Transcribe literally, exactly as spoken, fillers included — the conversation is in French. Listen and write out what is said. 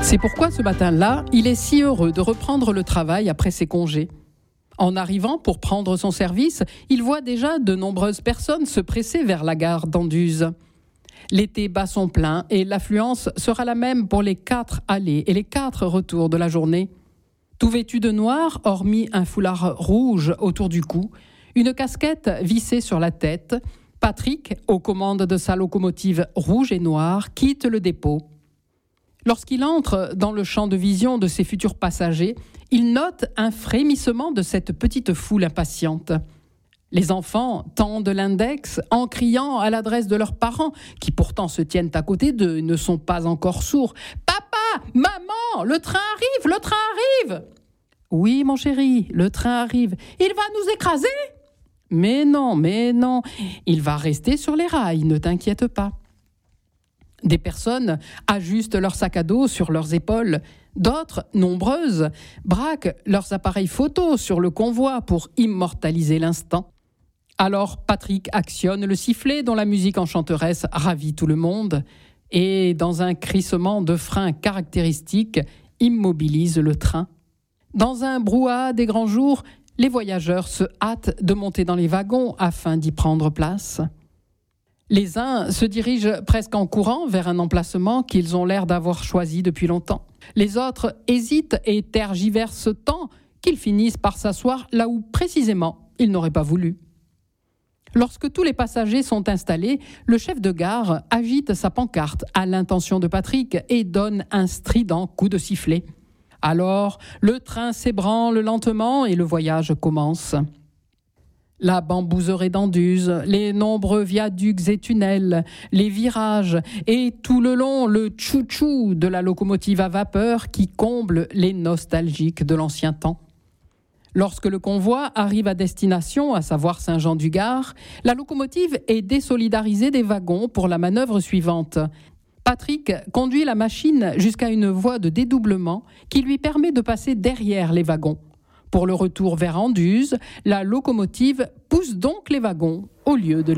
C'est pourquoi ce matin-là, il est si heureux de reprendre le travail après ses congés. En arrivant pour prendre son service, il voit déjà de nombreuses personnes se presser vers la gare d'Anduze. L'été bat son plein et l'affluence sera la même pour les quatre allées et les quatre retours de la journée. Tout vêtu de noir, hormis un foulard rouge autour du cou, une casquette vissée sur la tête, Patrick, aux commandes de sa locomotive rouge et noire, quitte le dépôt. Lorsqu'il entre dans le champ de vision de ses futurs passagers, il note un frémissement de cette petite foule impatiente. Les enfants tendent l'index en criant à l'adresse de leurs parents, qui pourtant se tiennent à côté d'eux et ne sont pas encore sourds. « Papa, maman, le train arrive, le train arrive !»« Oui, mon chéri, le train arrive. Il va nous écraser ?»« Mais non, mais non, il va rester sur les rails, ne t'inquiète pas. » Des personnes ajustent leurs sacs à dos sur leurs épaules. D'autres, nombreuses, braquent leurs appareils photo sur le convoi pour immortaliser l'instant. Alors Patrick actionne le sifflet dont la musique enchanteresse ravit tout le monde et, dans un crissement de frein caractéristique, immobilise le train. Dans un brouhaha des grands jours, les voyageurs se hâtent de monter dans les wagons afin d'y prendre place. Les uns se dirigent presque en courant vers un emplacement qu'ils ont l'air d'avoir choisi depuis longtemps. Les autres hésitent et tergiversent tant qu'ils finissent par s'asseoir là où précisément ils n'auraient pas voulu. Lorsque tous les passagers sont installés, le chef de gare agite sa pancarte à l'intention de Patrick et donne un strident coup de sifflet. Alors, le train s'ébranle lentement et le voyage commence. La bambouserie d'Anduze, les nombreux viaducs et tunnels, les virages et tout le long le tchou-tchou de la locomotive à vapeur qui comble les nostalgiques de l'ancien temps. Lorsque le convoi arrive à destination, à savoir Saint-Jean-du-Gard, la locomotive est désolidarisée des wagons pour la manœuvre suivante. Patrick conduit la machine jusqu'à une voie de dédoublement qui lui permet de passer derrière les wagons. Pour le retour vers Anduze, la locomotive pousse donc les wagons au lieu de les